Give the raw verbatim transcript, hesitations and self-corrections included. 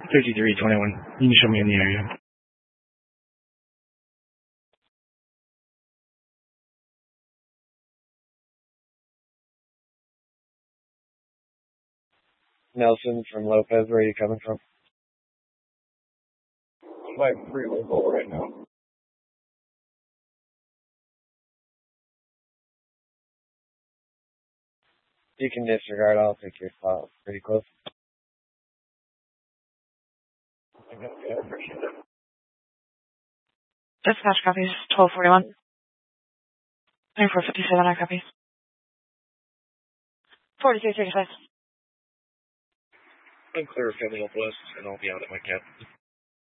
fifty-three twenty-one. You can show me in the area. Nelson from Lopez, where are you coming from? I'm like pretty local right now. You can disregard, I'll take your spot pretty close. Okay, I appreciate it. Dispatch copies, twelve forty-one. twenty-four fifty-seven, I copy. forty-three thirty-five. I'm clear of Family Northwest, and I'll be out at my camp.